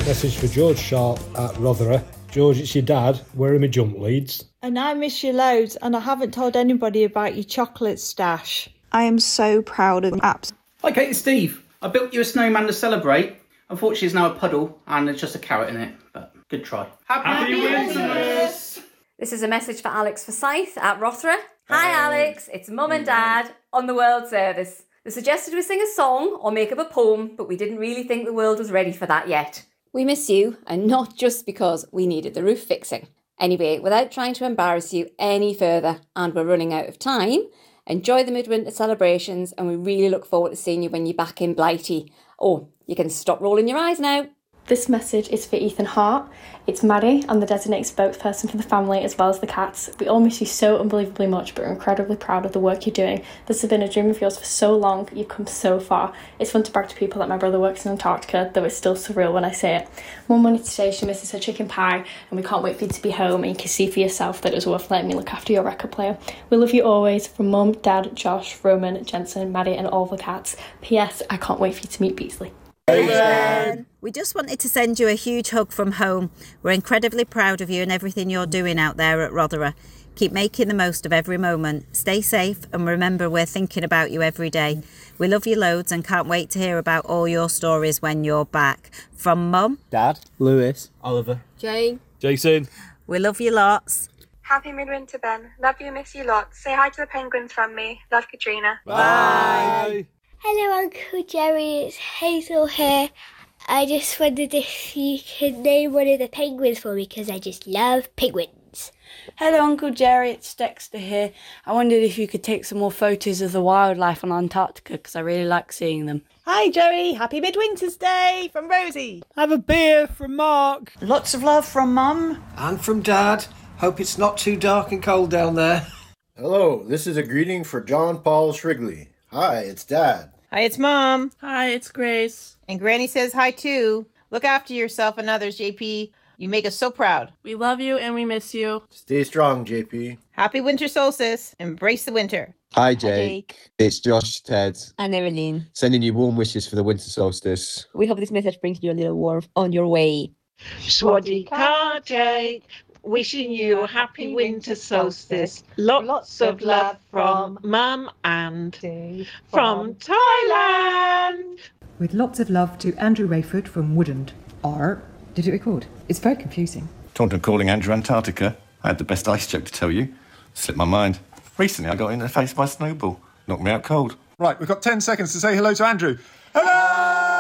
Message for George Sharp at Rotherham. George, it's your dad. Where are my jump leads? And I miss you loads, and I haven't told anybody about your chocolate stash. I am so proud of apps. Hi Kate, it's Steve. I built you a snowman to celebrate. Unfortunately, it's now a puddle and there's just a carrot in it, but good try. Happy Wintermas! This is a message for Alex Forsyth at Rotherham. Hi Alex, it's Mum and Dad on the World Service. They suggested we sing a song or make up a poem, but we didn't really think the world was ready for that yet. We miss you, and not just because we needed the roof fixing. Anyway, without trying to embarrass you any further, and we're running out of time, enjoy the midwinter celebrations, and we really look forward to seeing you when you're back in Blighty. Oh, you can stop rolling your eyes now. This message is for Ethan Hart. It's Maddie. I'm the designated spokesperson for the family as well as the cats. We all miss you so unbelievably much, but we're incredibly proud of the work you're doing. This has been a dream of yours for so long. You've come so far. It's fun to brag to people that my brother works in Antarctica, though it's still surreal when I say it. Mum wanted to say she misses her chicken pie, and we can't wait for you to be home, and you can see for yourself that it was worth letting me look after your record player. We love you always, from Mum, Dad, Josh, Roman, Jensen, Maddie, and all the cats. P.S. I can't wait for you to meet Beasley. Amen. We just wanted to send you a huge hug from home. We're incredibly proud of you and everything you're doing out there at Rotherham. Keep making the most of every moment. Stay safe and remember we're thinking about you every day. We love you loads and can't wait to hear about all your stories when you're back. From Mum, Dad, Lewis, Oliver, Jane, Jason. We love you lots. Happy midwinter, Ben. Love you, miss you lots. Say hi to the penguins from me. Love, Katrina. Bye. Hello, Uncle Jerry. It's Hazel here. I just wondered if you could name one of the penguins for me because I just love penguins. Hello, Uncle Jerry. It's Dexter here. I wondered if you could take some more photos of the wildlife on Antarctica because I really like seeing them. Hi, Joey. Happy Midwinter's Day from Rosie. Have a beer from Mark. Lots of love from Mum. And from Dad. Hope it's not too dark and cold down there. Hello, this is a greeting for John Paul Shrigley. Hi, it's Dad. Hi, it's Mom. Hi, it's Grace. And Granny says hi too. Look after yourself and others, JP. You make us so proud. We love you and we miss you. Stay strong, JP. Happy winter solstice. Embrace the winter. Hi, Jake. It's Josh, Ted. And Evelyn. Sending you warm wishes for the winter solstice. We hope this message brings you a little warmth on your way. Swadika, Jake. Wishing you a happy winter solstice. Lots of love from Mum and from Thailand. With lots of love to Andrew Rayford from Woodend. Did it record? It's very confusing. Taunton calling Andrew Antarctica. I had the best ice joke to tell you. Slipped my mind. Recently I got in the face by a snowball. Knocked me out cold. Right, we've got 10 seconds to say hello to Andrew. Hello!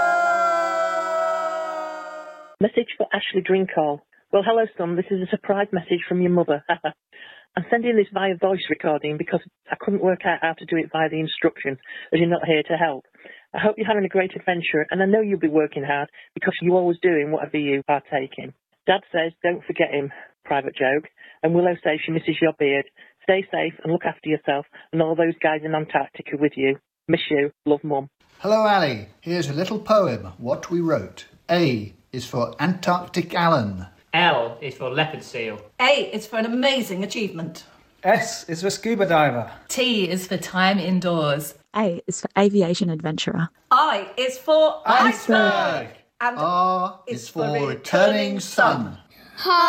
Message for Ashley Drinkall. Well, hello, son. This is a surprise message from your mother. I'm sending this via voice recording because I couldn't work out how to do it via the instructions, as you're not here to help. I hope you're having a great adventure, and I know you'll be working hard because you always do in whatever you partake in. Dad says, don't forget him, private joke, and Willow says she misses your beard. Stay safe and look after yourself and all those guys in Antarctica with you. Miss you. Love, Mum. Hello, Ali. Here's a little poem, What We Wrote. A is for Antarctic Alan. L is for leopard seal. A is for an amazing achievement. S is for scuba diver. T is for time indoors. A is for aviation adventurer. I is for iceberg. And R is for returning sun. Hi.